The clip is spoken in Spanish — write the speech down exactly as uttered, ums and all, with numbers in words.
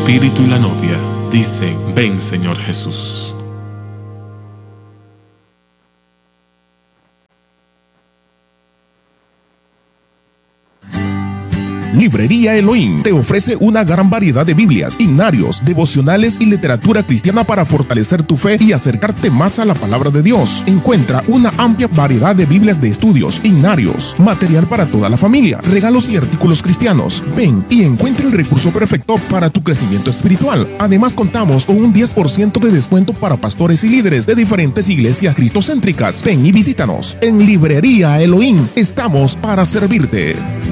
espíritu y la novia dicen: ven, Señor Jesús. Librería Elohim te ofrece una gran variedad de Biblias, himnarios, devocionales y literatura cristiana para fortalecer tu fe y acercarte más a la palabra de Dios. Encuentra una amplia variedad de Biblias de estudios, himnarios, material para toda la familia, regalos y artículos cristianos. Ven y encuentra el recurso perfecto para tu crecimiento espiritual. Además, contamos con un diez por ciento de descuento para pastores y líderes de diferentes iglesias cristocéntricas. Ven y visítanos. En Librería Elohim estamos para servirte.